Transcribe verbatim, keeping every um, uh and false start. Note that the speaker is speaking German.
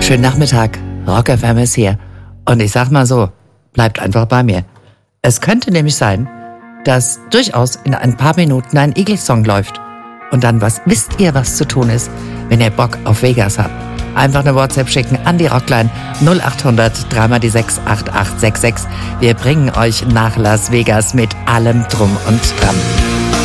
Schönen Nachmittag, Rock F M ist hier. Und ich sag mal so, bleibt einfach bei mir. Es könnte nämlich sein, dass durchaus in ein paar Minuten ein Eagles-Song läuft. Und dann was wisst ihr, was zu tun ist, wenn ihr Bock auf Vegas habt? Einfach eine WhatsApp schicken an die Rockline null acht hundert drei mal die sechs acht acht sechs sechs. Wir bringen euch nach Las Vegas mit allem drum und dran.